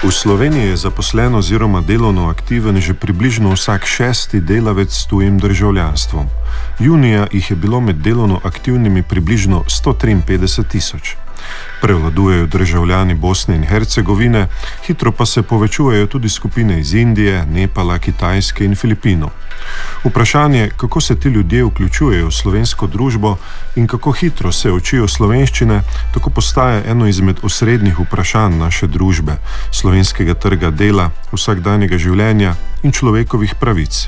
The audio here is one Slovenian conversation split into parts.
V Sloveniji je zaposlen oziroma delovno aktiven že približno vsak 6. delavec s tujim državljanstvom. Junija jih je bilo med delovno aktivnimi približno 153 tisoč. Prevladujejo državljani Bosne in Hercegovine, hitro pa se povečujejo tudi skupine iz Indije, Nepala, Kitajske in Filipinov. Vprašanje, kako se ti ljudje vključujejo v slovensko družbo in kako hitro se učijo slovenščine, tako postaja eno izmed osrednjih vprašanj naše družbe, slovenskega trga dela, vsakdanjega življenja in človekovih pravic.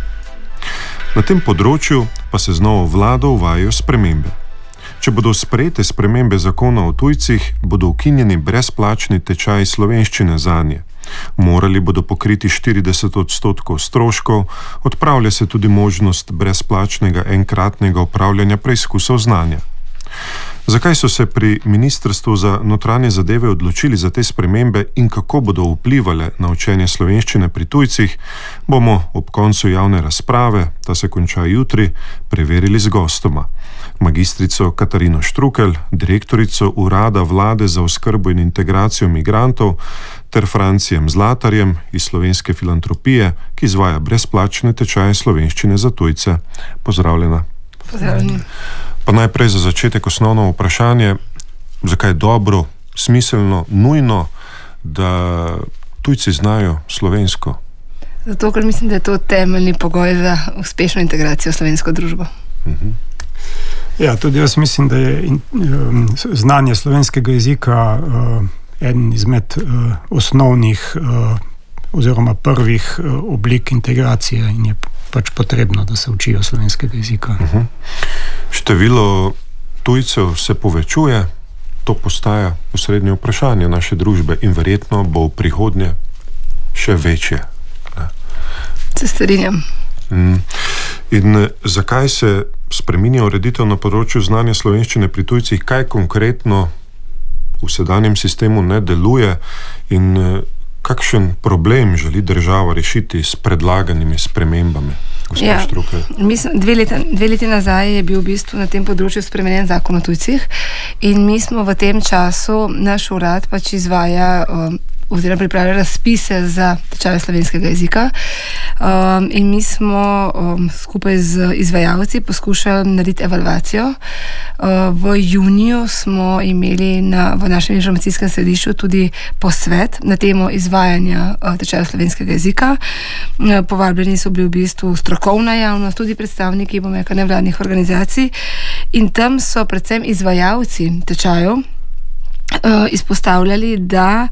Na tem področju pa se z novo vlado uvajajo spremembe. Če bodo sprejete spremembe zakona o tujcih, bodo ukinjeni brezplačni tečaji slovenščine zanje. Morali bodo pokriti 40% stroškov, odpravlja se tudi možnost brezplačnega enkratnega opravljanja preizkusov znanja. Zakaj so se pri Ministrstvu za notranje zadeve odločili za te spremembe in kako bodo vplivale na učenje slovenščine pri tujcih, bomo ob koncu javne razprave, ta se konča jutri, preverili z gostoma. Magistrico Katarino Štrukelj, direktorico Urada Vlade za oskrbo in integracijo migrantov, ter Francijem Zlatarjem iz Slovenske filantropije, ki izvaja brezplačne tečaje slovenščine za tujce. Pozdravljena. Pozdravljeni. Pa najprej za začetek osnovno vprašanje, zakaj je dobro, smiselno, nujno, da tujci znajo slovensko? Zato, ker mislim, da je to temeljni pogoj za uspešno integracijo v slovensko družbo. Ja, tudi jaz mislim, da je znanje slovenskega jezika eden izmed osnovnih oziroma prvih oblik integracije in je pač potrebno, da se učijo slovenskega jezika. Število tujcev se povečuje, to postaja osrednje vprašanje naše družbe in verjetno bo v prihodnje še večje. Se strinjam. In zakaj se spreminja ureditev na področju znanja slovenščine pri tujcih, kaj konkretno v sedanjem sistemu ne deluje in kakšen problem želi država rešiti s predlaganimi spremembami? Ja, mislim, dve leti nazaj je bil v bistvu na tem področju spremenjen zakon o tujcih in mi smo v tem času, naš urad pač izvaja oziroma pripravlja razpise za tečaje slovenskega jezika in mi smo skupaj z izvajalci poskušali narediti evalvacijo. V juniju smo imeli v našem informacijskem središču tudi posvet na temo izvajanja tečaja slovenskega jezika. Povabljeni so bili v bistvu strokovna javnost, tudi predstavniki nevladnih organizacij in tam so predvsem izvajalci tečajev izpostavljali, da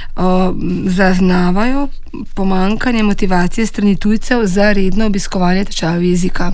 zaznavajo pomanjkanje motivacije strani tujcev za redno obiskovanje tečajev jezika.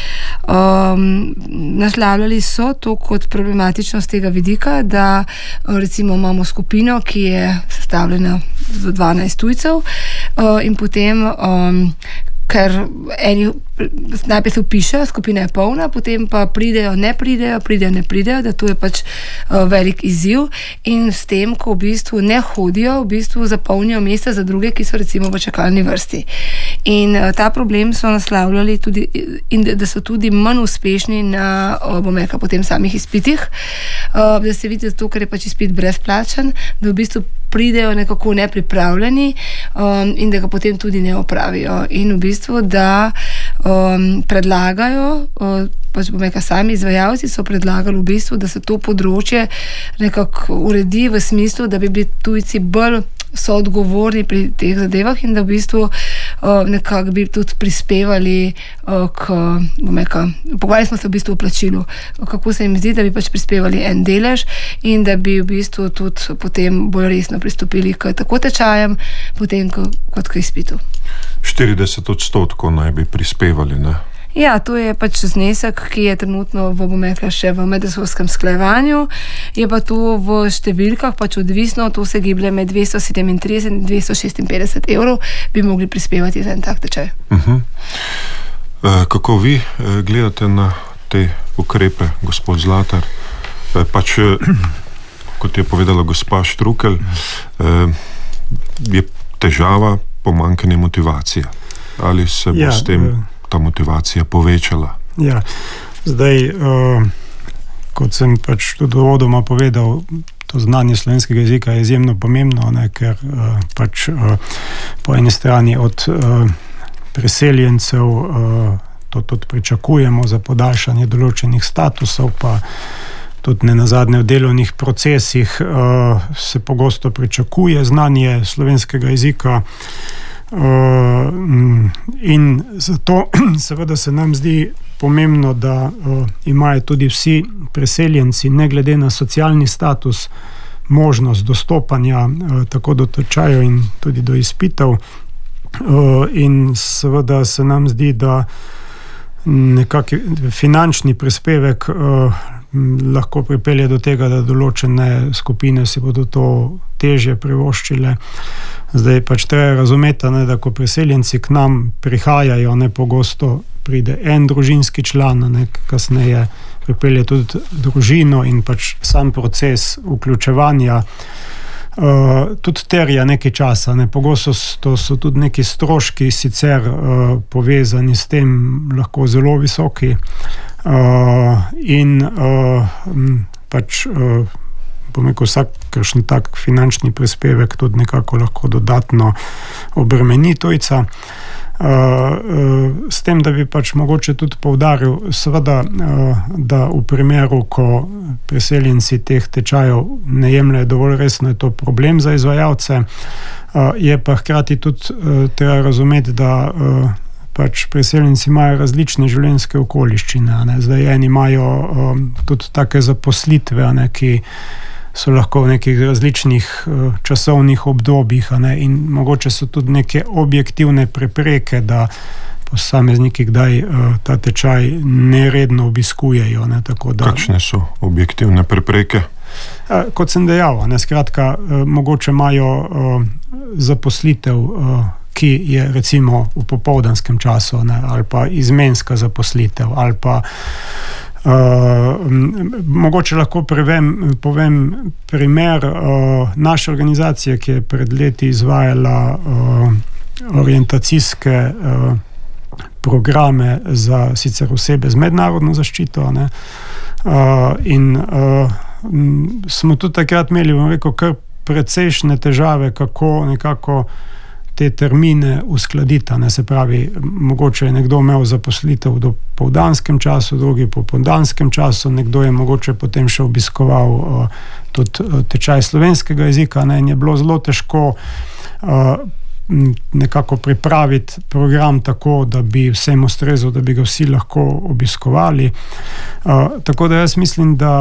Naslavljali so to kot problematičnost tega vidika, da recimo imamo skupino, ki je sestavljena z 12 tujcev in potem ker eni najprej se vpišejo, skupina je polna, potem pa pridejo, ne pridejo, da to je pač velik izziv in s tem, ko v bistvu ne hodijo, v bistvu zapolnijo mesta za druge, ki so recimo v čakalni vrsti. In ta problem so naslavljali tudi, in da so tudi manj uspešni na, potem samih izpitih, da se vidi zato, ker je pač izpit brezplačen, da v bistvu pridejo nekako nepripravljeni in da ga potem tudi ne opravijo. In v bistvu, da predlagajo, sami izvajalci so predlagali v bistvu, da se to področje nekako uredi v smislu, da bi bili tujci bolj soodgovorni pri teh zadevah in da v bistvu nekako bi tudi prispevali pogovarjali smo se v bistvu o plačilu, kako se jim zdi, da bi pač prispevali en delež in da bi v bistvu tudi potem bolj resno pristopili k tako tečajem, potem kot k izpitu. 40% naj bi prispevali, ne? Ja, to je pač znesek, ki je trenutno še v medresorskem sklejevanju, je pa to v številkah pač odvisno, to se giblje med 237 in 256 evrov bi mogli prispevati za en tak tečaj. Kako vi gledate na te ukrepe, gospod Zlatar? Pač, kot je povedala gospa Štrukelj, je težava pomanjkanje motivacije. Ali se bo s tem ta motivacija povečala? Ja, zdaj, kot sem pač tudi uvodoma povedal, to znanje slovenskega jezika je izjemno pomembno, ne, ker pač po eni strani od priseljencev to tudi pričakujemo za podaljšanje določenih statusov, pa tudi nenazadnje v delovnih procesih se pogosto pričakuje znanje slovenskega jezika. In zato seveda se nam zdi pomembno, da imajo tudi vsi preseljenci, ne glede na socialni status, možnost dostopanja tako do tečajev in tudi do izpitov. In seveda se nam zdi, da nekak finančni prispevek lahko pripelje do tega, da določene skupine si bodo to težje privoščile. Zdaj pač treba razumeti, ne, da ko priseljenci k nam prihajajo, ne pogosto pride en družinski član, ne, kasneje pripelje tudi družino in pač sam proces vključevanja tudi terja nekaj časa. Ne. Pogosto to so tudi neki stroški sicer povezani s tem, lahko zelo visoki, in pač bom rekel, vsakršen tak finančni prispevek tudi nekako lahko dodatno obremeni tujca. S tem, da bi pač mogoče tudi poudaril, seveda, da v primeru, ko priseljenci teh tečajev ne jemljajo dovolj resno, je to problem za izvajalce, je pa hkrati tudi treba razumeti, da pač priseljenci imajo različne življenjske okoliščine, ne. Zdaj eni imajo tudi take zaposlitve, ne, ki so lahko v nekih različnih časovnih obdobjih, ne, in mogoče so tudi neke objektivne prepreke, da posamezniki kdaj ta tečaj neredno obiskujejo. Ne, tako da, kakšne so objektivne prepreke? Kot sem dejal, ne, skratka, mogoče imajo zaposlitev, ki je recimo v popoldanskem času, ne, ali pa izmenska zaposlitev, ali pa mogoče lahko povem primer naše organizacije, ki je pred leti izvajala orientacijske programe za sicer osebe z mednarodno zaščito, ne, in smo tudi takrat imeli, bom rekel, kar precejšnje težave, kako nekako te termine uskladiti, ne, se pravi, mogoče je nekdo imel zaposlitev v dopoldanskem času, drugi po popoldanskem času, nekdo je mogoče potem še obiskoval tudi tečaj slovenskega jezika, ne, in je bilo zelo težko nekako pripraviti program tako, da bi vsem ustrezal, da bi ga vsi lahko obiskovali. Tako da jaz mislim, da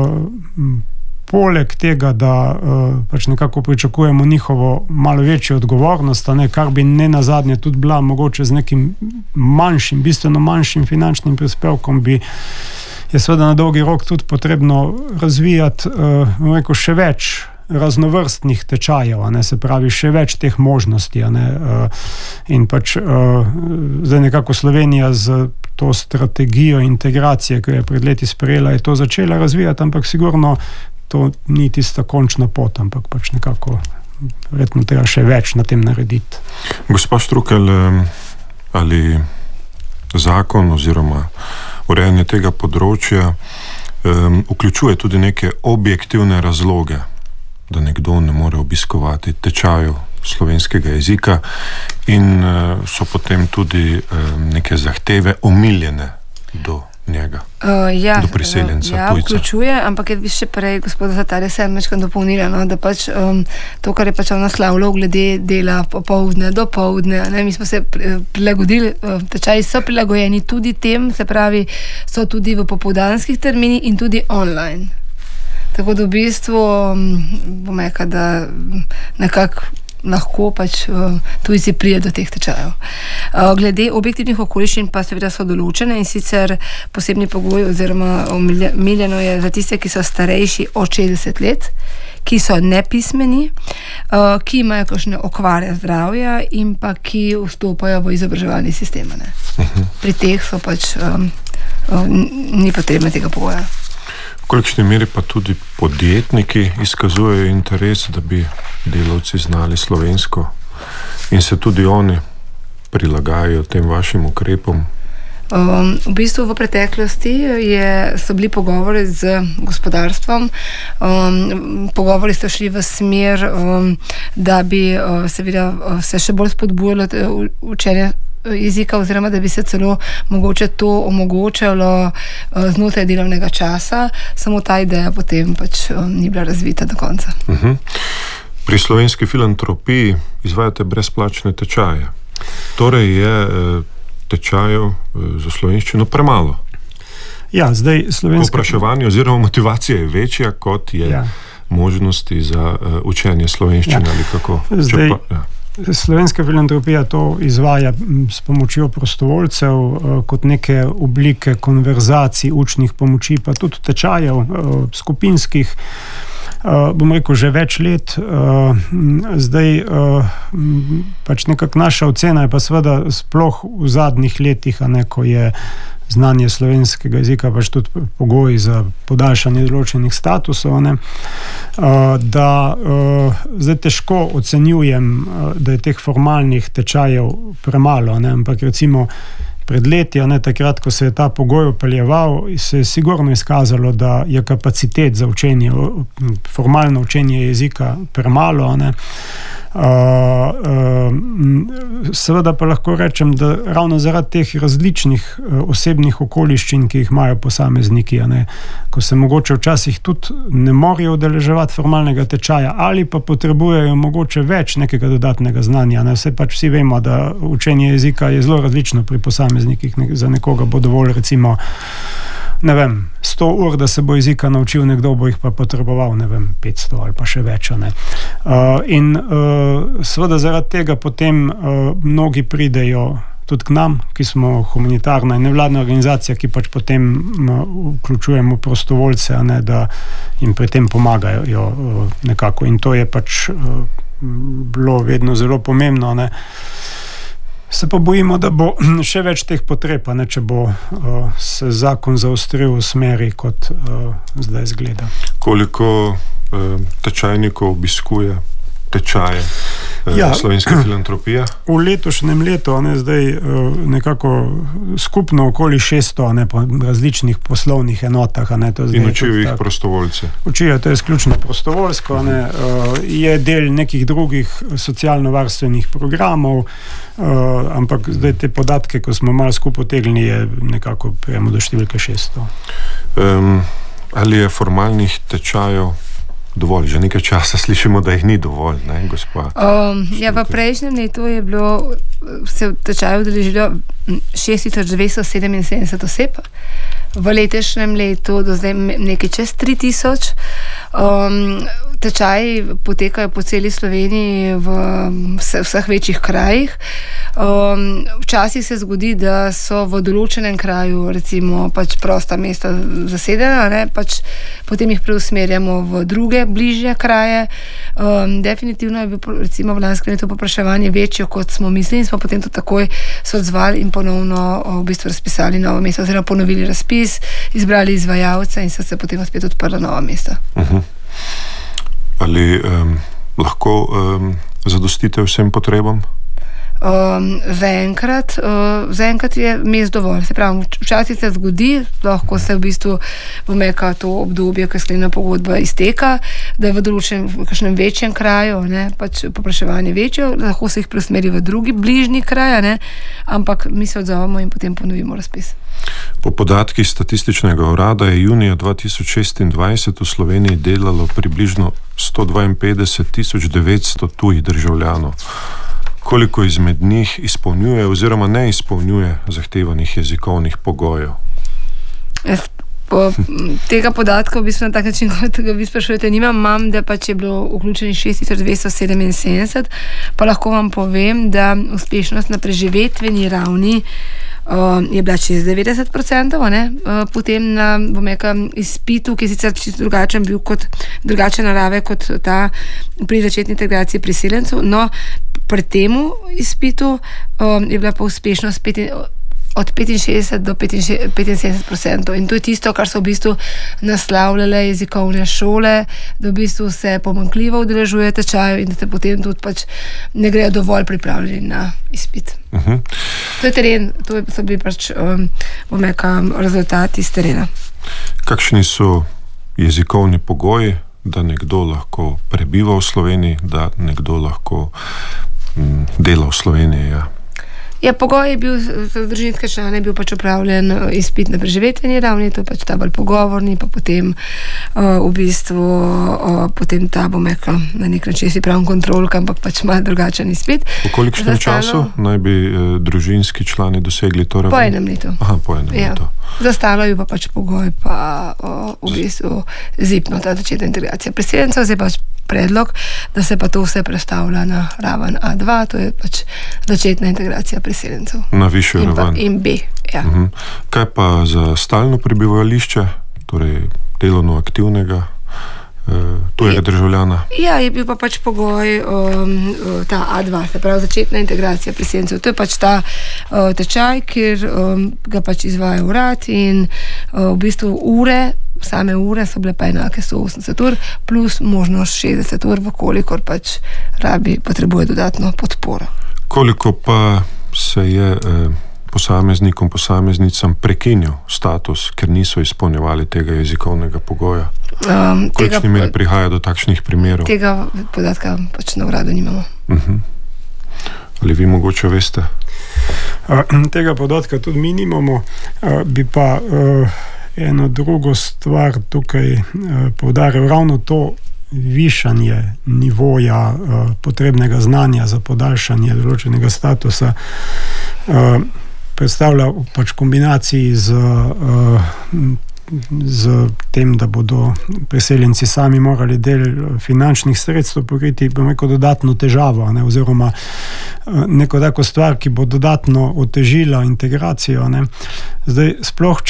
poleg tega, da pač nekako pričakujemo njihovo malo večjo odgovornost, ne, kar bi nenazadnje tudi bila mogoče z nekim manjšim, bistveno manjšim finančnim prispevkom, je seveda na dolgi rok tudi potrebno razvijati, rekel, še več raznovrstnih tečajev, ne, se pravi, še več teh možnosti, ne, in pač zdaj nekako Slovenija z to strategijo integracije, ki je pred leti sprejela, je to začela razvijati, ampak sigurno to ni tista končna pot, ampak pač nekako verjetno treba še več na tem narediti. Gospa Štrukelj, ali zakon oziroma urejanje tega področja vključuje tudi neke objektivne razloge, da nekdo ne more obiskovati tečajev slovenskega jezika in so potem tudi neke zahteve omiljene do njega, do priseljenca, ja, tujca. Vključuje, ampak je še prej gospoda Zatarja Semečkan dopolnila, no, da pač to, kar je pač on naslavljal glede dela popoldne do poldne, ne, mi smo se prilagodili, tečaji so prilagojeni tudi tem, se pravi, so tudi v popoldanskih terminih in tudi online. Tako da v bistvu bom rekla, da nekako lahko pač tujci pride do teh tečajev. Glede objektivnih okoliščin pa seveda so določene, in sicer posebni pogoj oziroma omiljeno je za tiste, ki so starejši od 60 let, ki so nepismeni, ki imajo kakšne okvare zdravja in pa ki vstopajo v izobraževalni sistem. Pri teh so pač ni potrebno tega pogoja. V kolikšni meri pa tudi podjetniki izkazujejo interes, da bi delavci znali slovensko in se tudi oni prilagajajo tem vašim ukrepom? V bistvu v preteklosti so bili pogovori z gospodarstvom, pogovori so šli v smer, da bi seveda se še bolj spodbujalo učenje jezika, oziroma da bi se celo mogoče to omogočalo znotraj delovnega časa, samo ta ideja potem pač ni bila razvita do konca. Pri Slovenski filantropiji izvajate brezplačne tečaje. Torej je tečajev za slovenščino premalo. Ja, zdaj slovenska... Povpraševanje oziroma motivacija je večja, kot je možnosti za učenje slovenščine ali kako. Slovenska filantropija to izvaja s pomočjo prostovoljcev kot neke oblike konverzacij, učnih pomoči, pa tudi tečajev skupinskih, bom rekel, že več let. Zdaj pač nekako naša ocena je pa seveda sploh v zadnjih letih, ko je znanje slovenskega jezika pač tudi pogoj za podaljšanje določenih statusov, da zdaj težko ocenjujem, da je teh formalnih tečajev premalo, ampak recimo pred leti, takrat, ko se je ta pogoj upeljeval, se je sigurno izkazalo, da je kapacitet za učenje, formalno učenje jezika premalo, seveda pa lahko rečem, da ravno zaradi teh različnih osebnih okoliščin, ki jih imajo posamezniki, ko se mogoče včasih tudi ne morejo udeleževati formalnega tečaja ali pa potrebujejo mogoče več nekega dodatnega znanja. Vse pač vsi vemo, da učenje jezika je zelo različno pri posameznikih. Za nekoga bo dovolj recimo 100 ur, da se bo jezika naučil, nekdo bo jih pa potreboval 500 ali pa še več. In seveda zaradi tega potem mnogi pridejo tudi k nam, ki smo humanitarna in nevladna organizacija, ki pač potem vključujemo prostovoljce, da jim pri tem pomagajo nekako. In to je pač bilo vedno zelo pomembno, Se pa bojimo, da bo še več teh potreb, če bo se zakon zaostril v smeri, kot zdaj izgleda. Koliko tečajnikov obiskuje tečaje Slovenske filantropije? V letošnjem letu zdaj nekako skupno okoli 600 po različnih poslovnih enotah. In učijo jih prostovoljce? Učijo, to je izključno prostovoljsko. Je del nekih drugih socialno-varstvenih programov, ampak zdaj te podatke, ko smo malo skupaj potegnili, je nekako prijemo do številke 600. Ali je formalnih tečajev dovolj? Že nekaj časa slišimo, da jih ni dovolj, gospa? V prejšnjem letu je bilo se v tečaju udeležilo 6277 oseb, v letošnjem letu do zdaj nekaj čez 3000. Tečaji potekajo po celi Sloveniji v vseh večjih krajih. Včasih se zgodi, da so v določenem kraju recimo pač prosta mesta zasedena, pač potem jih preusmerjamo v druge bližje kraje. Definitivno je bil recimo v lanskem letu povpraševanje večje, kot smo mislili, in smo potem tudi takoj se odzvali in ponovno v bistvu razpisali novo mesto, oziroma ponovili razpis, izbrali izvajalca in so se potem spet odprla nova mesta. Ali lahko zadostite vsem potrebam? Zaenkrat je mest dovolj. Se pravi, včasih se zgodi, lahko se v bistvu to obdobje, ko je sklenjena pogodba, izteka, da je v določenem večjem kraju pač povpraševanje večje, lahko se jih preusmeri v drugi bližnji kraj, ampak mi se odzovemo in potem ponovimo razpis. Po podatkih Statističnega urada je junija 2026 v Sloveniji delalo približno 152.900 tujih državljanov. Koliko izmed njih izpolnjuje oziroma ne izpolnjuje zahtevanih jezikovnih pogojev? Tega podatka v bistvu na tak način, kot ga vi sprašujete, imam, da pač je bilo vključenih 6277, pa lahko vam povem, da uspešnost na preživetveni ravni je bila čez 90%, potem na izpitu, ki je sicer drugačen bil kot drugačne narave kot ta pri začetni integraciji priseljencev, no pri temu izpitu je bila pa uspešnost od 65 do 75%. In to je tisto, kar so v bistvu naslavljale jezikovne šole, da v bistvu se pomanjkljivo udeležuje tečajev in da te potem tudi pač ne grejo dovolj pripravljeni na izpit. To je teren, to so bili pač rezultati iz terena. Kakšni so jezikovni pogoji, da nekdo lahko prebiva v Sloveniji, da nekdo lahko dela v Sloveniji? Ja, pogoj je bil, za družinske člane je bil pač opravljen izpit na preživetveni ravni, to je pač ta bolj pogovorni, pa potem v bistvu potem ta, bom rekla, na nek način si pravim kontrolka, ampak pač malo drugačen izpit. V kolikšnem času naj bi družinski člani dosegli to raven? Po enem letu. Aha, po enem letu. Za ostalo je pa pač pogoj pa v bistvu ZIPNO, ta začetna integracija priseljencev, zdaj pač predlog, da se pa to vse prestavlja na raven A2, to je pač začetna integracija priseljencev. Na višjo raven. In B, ja. Kaj pa za stalno prebivališče, torej delovno aktivnega tujega državljana? Ja, je bil pa pač pogoj ta A2, se pravi začetna integracija priseljencev. To je pač ta tečaj, kjer ga pač izvaja urad in v bistvu same ure so bile pa enake 180 ur, plus možnost 60 ur, vkolikor pač potrebuje dodatno podporo. Koliko pa se je posameznicam prekinil status, ker niso izpolnjevali tega jezikovnega pogoja? Kolikšni meri prihaja do takšnih primerov? Tega podatka pač na uradu nimamo. Ali vi mogoče veste? Tega podatka tudi mi nimamo, bi pa eno drugo stvar tukaj poudaril, ravno to višanje nivoja potrebnega znanja za podaljšanje določenega statusa predstavlja pač kombinaciji z tem, da bodo preseljenci sami morali del finančnih sredstev pokriti, bom rekel, dodatno težavo, oziroma neko tako stvar, ki bo dodatno otežila integracijo. Zdaj, sploh,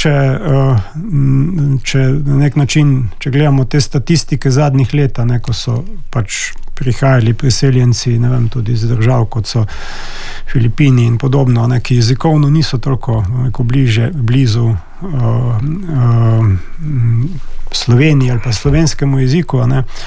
če na nek način, če gledamo te statistike zadnjih let, ko so pač prihajali preseljenci, ne vem, tudi iz držav, kot so Filipini in podobno, ki jezikovno niso toliko blizu Sloveniji ali pa slovenskemu jeziku,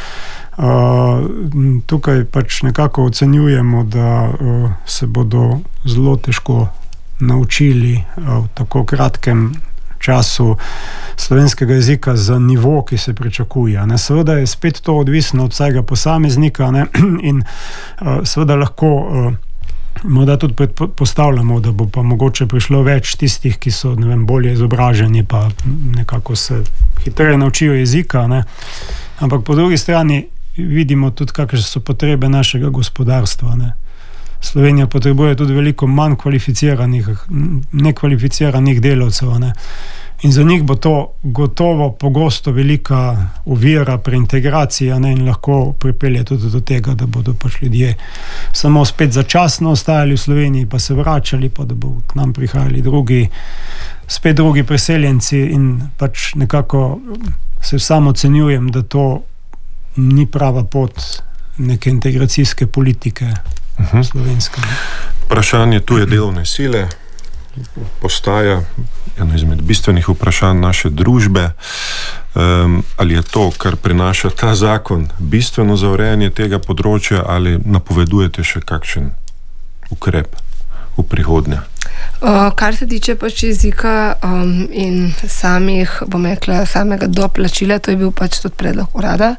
tukaj pač nekako ocenjujemo, da se bodo zelo težko naučili v tako kratkem času slovenskega jezika za nivo, ki se pričakuje. Seveda je spet to odvisno od vsega posameznika in seveda lahko morda tudi predpostavljamo, da bo pa mogoče prišlo več tistih, ki so, ne vem, bolje izobraženi, pa nekako se hitreje naučijo jezika, ampak po drugi strani vidimo tudi, kakšne so potrebe našega gospodarstva. Slovenija potrebuje tudi veliko manj nekvalificiranih delavcev, in za njih bo to gotovo pogosto velika ovira pri integraciji, in lahko pripelje tudi do tega, da bodo pač ljudje samo spet začasno ostajali v Sloveniji, pa se vračali, pa da bo k nam prihajali spet drugi preseljenci, in pač nekako se samo ocenjujem, da to ni prava pot neke integracijske politike slovenske. Vprašanje tuje delovne sile postaja eno izmed bistvenih vprašanj naše družbe. Ali je to, kar prinaša ta zakon, bistveno za urejanje tega področja, ali napovedujete še kakšen ukrep v prihodnje? Kar se tiče pač jezika in samega doplačila, to je bil pač tudi predlog urada,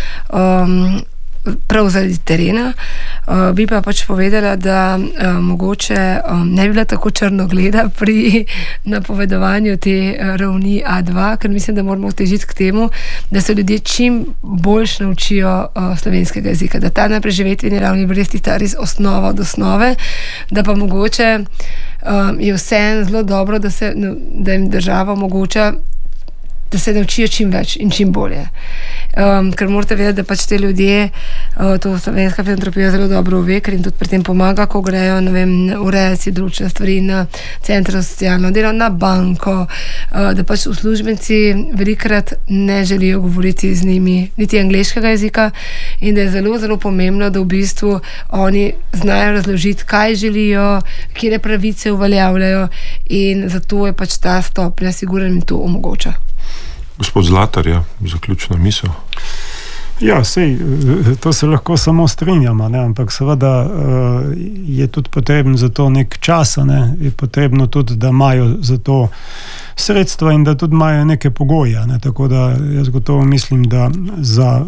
prav zaradi terena. Bi pa pač povedala, da mogoče ne bi bila tako črnogleda pri napovedovanju te ravni A2, ker mislim, da moramo težiti k temu, da se ljudje čim boljš naučijo slovenskega jezika, da ta na preživetveni ravni brez tista res osnova od osnove, da pa mogoče je vseeno zelo dobro, da jim država omogoča da se naučijo čim več in čim bolje. Ker morate vedeti, da pač te ljudje, to slovenska filantropija zelo dobro ve, ker jim tudi pri tem pomaga, ko grejo, ne vem, urejati si določene stvari na center za socialno delo, na banko, da pač uslužbenci velikokrat ne želijo govoriti z njimi niti angleškega jezika in da je zelo, zelo pomembno, da v bistvu oni znajo razložiti, kaj želijo, kje pravice uveljavljajo in zato je pač ta stopnja sigurno jim to omogoča. Gospod Zlatar, ja, zaključna misel. Ja, sej, to se lahko samo strinjamo, ne? Ampak seveda je tudi potreben za to nek čas, ne? Je potrebno tudi, da imajo za to sredstva in da tudi imajo neke pogoje, ne? Tako da jaz gotovo mislim, da za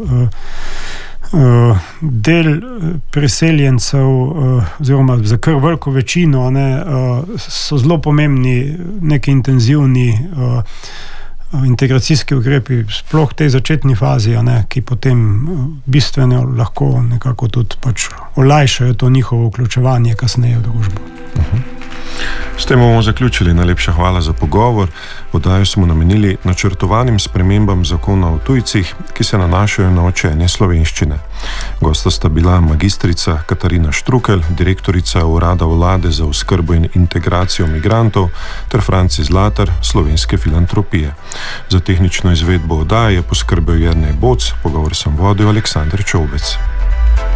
del priseljencev oziroma za kar veliko večino, ne, so zelo pomembni neki intenzivni integracijski ukrepi, sploh v tej začetni fazi, ne, ki potem bistveno lahko nekako tudi pač olajšajo to njihovo vključevanje kasneje v družbo. S tem bomo zaključili. Najlepša hvala za pogovor. Oddajo smo namenili načrtovanim spremembam zakona o tujcih, ki se nanašajo na učenje slovenščine. Gosta sta bila magistrica Katarina Štrukelj, direktorica Urada vlade za oskrbo in integracijo migrantov, ter Franci Zlatar, Slovenske filantropije. Za tehnično izvedbo oddaje je poskrbel Jernej Boc, pogovor sem vodil Aleksander Čovbec.